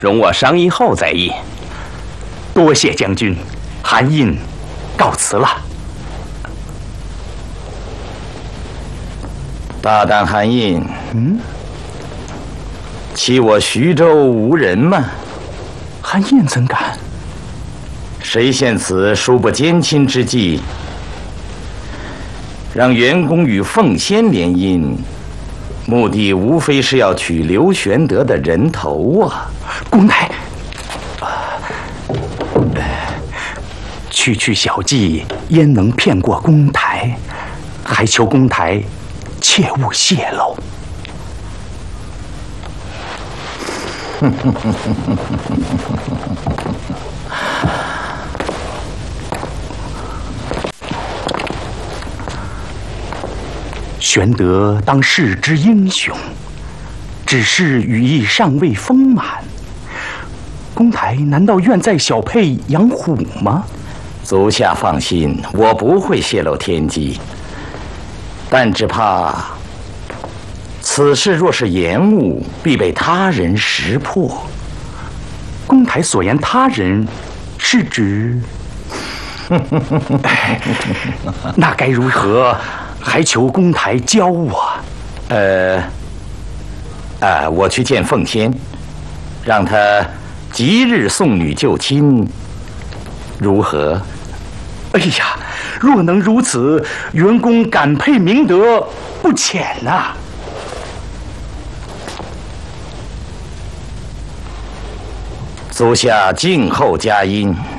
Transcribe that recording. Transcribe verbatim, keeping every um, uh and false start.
容我商议后再议。 多谢将军，韩印告辞了。 大胆韩印， 嗯， 欺我徐州无人吗？ 韩印怎敢？ 谁现此殊不奸亲之计，让袁公与凤仙联姻，目的无非是要取刘玄德的人头啊！ 公台，区区小计焉能骗过公台？还求公台切勿泄露。玄德当世之英雄，只是羽翼尚未丰满。公台难道愿在小沛养虎吗？ 足下放心，我不会泄露天机，但只怕此事若是延误，必被他人识破。 公台所言他人，是指……那该如何？还求公台教我。 呃，啊，我去见凤仙，让他即日送女救亲，如何？ 哎呀，若能如此，袁公感佩明德不浅呐、啊。 足下静候佳音。